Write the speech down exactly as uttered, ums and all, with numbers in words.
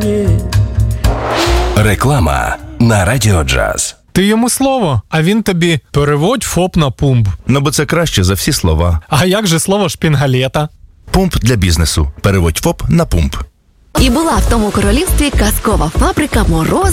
Реклама на Радіо Джаз. Ти йому слово, а він тобі переводь ФОП на пумп. Ну, бо це краще за всі слова. А як же слово шпінгалета? Пумп для бізнесу. Переводь ФОП на пумп. І була в тому королівстві казкова фабрика «Мороз»